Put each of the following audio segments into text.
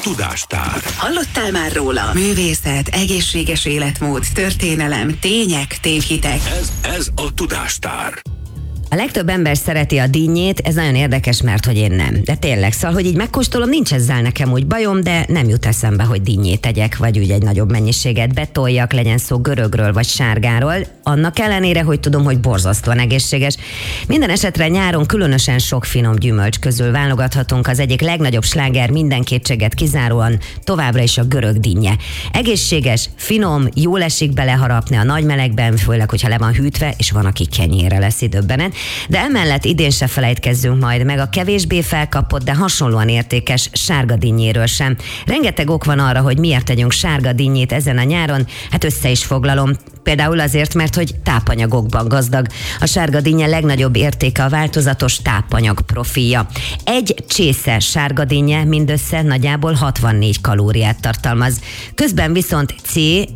Tudástár. Hallottál már róla? Művészet, egészséges életmód, történelem, tények, tévhitek. Ez a Tudástár. A legtöbb ember szereti a dinnyét, ez nagyon érdekes, mert hogy én nem. De tényleg, szóval, hogy így megkóstolom, nincs ezzel nekem úgy bajom, de nem jut eszembe, hogy dinnyét tegyek, vagy úgy egy nagyobb mennyiséget betoljak, legyen szó görögről vagy sárgáról. Annak ellenére, hogy tudom, hogy borzasztóan egészséges. Minden esetre nyáron különösen sok finom gyümölcs közül válogathatunk. Az egyik legnagyobb sláger minden kétséget kizáróan továbbra is a görög dinnye. Egészséges, finom, jól esik beleharapni a nagy melegben, főleg, hogyha le van hűtve, és van, aki kenyérre lesz időbben. De emellett idén se felejtkezzünk majd meg a kevésbé felkapott, de hasonlóan értékes sárga dinnyéről sem. Rengeteg ok van arra, hogy miért tegyünk sárga dinnyét ezen a nyáron, hát össze is foglalom. Például azért, mert hogy tápanyagokban gazdag. A sárga dinnye legnagyobb értéke a változatos tápanyag profilja. Egy csésze sárga dinnye mindössze nagyjából 64 kalóriát tartalmaz. Közben viszont C,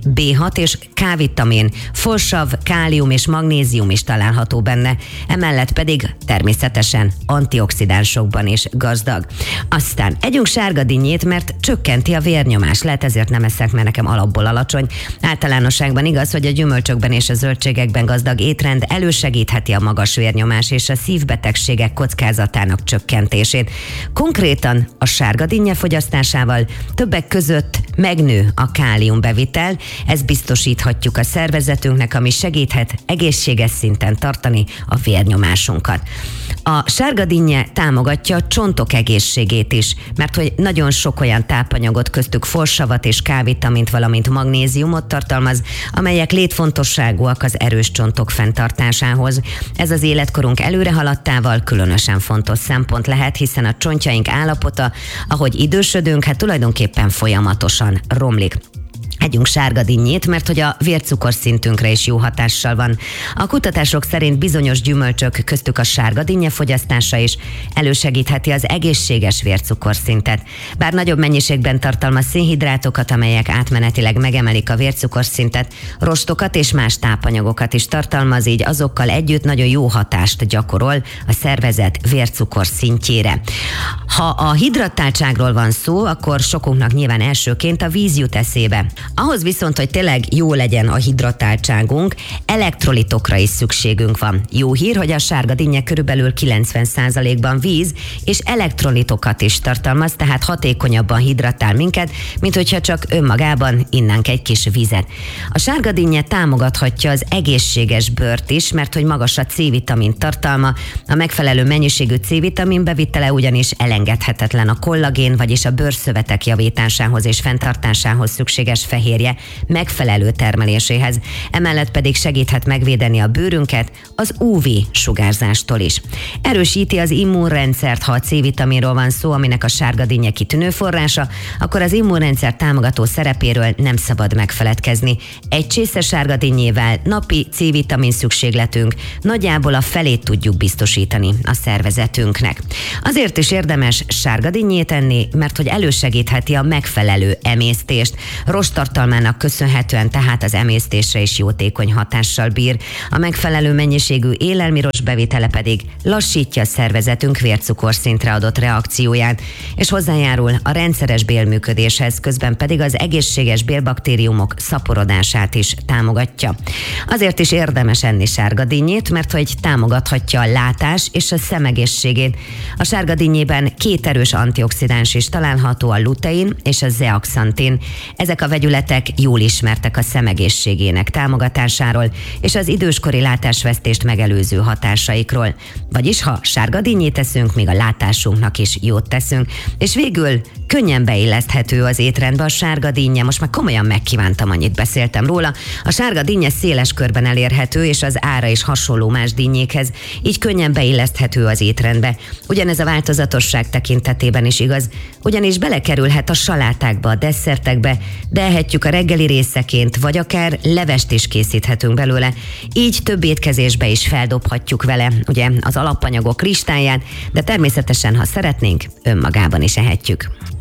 B6 és K-vitamin, fossav, kálium és magnézium is található benne. Emellett pedig természetesen antioxidánsokban is gazdag. Aztán együnk sárga dinnyét, mert csökkenti a vérnyomás. Lehet ezért nem eszek, mert nekem alapból alacsony. Általánosságban igaz, hogy a gyümölcsökben és a zöldségekben gazdag étrend elősegítheti a magas vérnyomás és a szívbetegségek kockázatának csökkentését. Konkrétan a sárga dinnye fogyasztásával többek között megnő a káliumbevitel, ezt biztosíthatjuk a szervezetünknek, ami segíthet egészséges szinten tartani a vérnyomásunkat. A sárga dinnye támogatja a csontok egészségét is, mert hogy nagyon sok olyan tápanyagot, köztük forsavat és K-vitamint, valamint magnéziumot tartalmaz, amelyek létfontosságúak az erős csontok fenntartásához. Ez az életkorunk előrehaladtával különösen fontos szempont lehet, hiszen a csontjaink állapota, ahogy idősödünk, hát tulajdonképpen folyamatosan romlik. Együnk sárga dinnyét, mert hogy a vércukorszintünkre is jó hatással van. A kutatások szerint bizonyos gyümölcsök, köztük a sárga dinnye fogyasztása is elősegítheti az egészséges vércukorszintet. Bár nagyobb mennyiségben tartalmaz szénhidrátokat, amelyek átmenetileg megemelik a vércukorszintet, rostokat és más tápanyagokat is tartalmaz, így azokkal együtt nagyon jó hatást gyakorol a szervezet vércukorszintjére. Ha a hidratáltságról van szó, akkor sokunknak nyilván elsőként a víz jut eszébe. Ahhoz viszont, hogy tényleg jó legyen a hidratáltságunk, elektrolitokra is szükségünk van. Jó hír, hogy a sárga dinnye körülbelül 90%-ban víz és elektrolitokat is tartalmaz, tehát hatékonyabban hidratál minket, mint hogyha csak önmagában innánk egy kis vizet. A sárga dinnye támogathatja az egészséges bőrt is, mert hogy magas a C-vitamin tartalma, a megfelelő mennyiségű C-vitamin bevitele ugyanis elengedhetetlen a kollagén, vagyis a bőrszövetek javításához és fenntartásához szükséges fehérje megfelelő termeléséhez. Emellett pedig segíthet megvédeni a bőrünket az UV-sugárzástól is. Erősíti az immunrendszert, ha a C-vitaminról van szó, aminek a sárga dinnye kitűnő forrása, akkor az immunrendszer támogató szerepéről nem szabad megfeledkezni. Egy csésze sárga dinnyével napi C-vitamin szükségletünk nagyjából a felét tudjuk biztosítani a szervezetünknek. Azért is érdemes sárga dinnyét enni, mert hogy elősegítheti a megfelelő emésztést. Rosttartalmának köszönhetően tehát az emésztésre is jótékony hatással bír. A megfelelő mennyiségű élelmi rost bevitele pedig lassítja a szervezetünk vércukorszintre adott reakcióját, és hozzájárul a rendszeres bélműködéshez, közben pedig az egészséges bélbaktériumok szaporodását is támogatja. Azért is érdemes enni sárga dinnyét, mert hogy támogathatja a látás és a szemegészségét. A sárga dinnyében két erős antioxidáns is található, a lutein és a zeaxantin. Ezek a vegyületek jól ismertek a szemegészségének támogatásáról és az időskori látásvesztést megelőző hatásaikról. Vagyis ha sárga dinnyét eszünk, még a látásunknak is jót teszünk. És végül könnyen beilleszthető az étrendbe a sárga dinnye. Most már komolyan megkívántam, annyit beszéltem róla. A sárga dinnye széles körben elérhető, és az ára is hasonló más dinnyékhez, így könnyen beilleszthető az étrendbe. Ugyanez a változatosság tekintetében is igaz, ugyanis belekerülhet a salátákba, a desszertekbe, de ehetjük a reggeli részeként, vagy akár levest is készíthetünk belőle. Így több étkezésbe is feldobhatjuk vele, ugye, az alapanyagok listáján, de természetesen, ha szeretnénk, önmagában is ehetjük.